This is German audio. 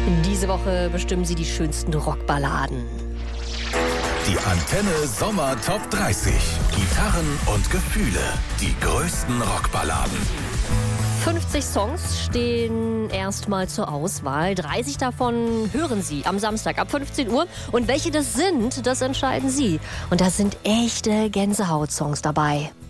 Diese Woche bestimmen Sie die schönsten Rockballaden. Die Antenne Sommer Top 30. Gitarren und Gefühle. Die größten Rockballaden. 50 Songs stehen erstmal zur Auswahl. 30 davon hören Sie am Samstag ab 15 Uhr. Und welche das sind, das entscheiden Sie. Und da sind echte Gänsehaut-Songs dabei.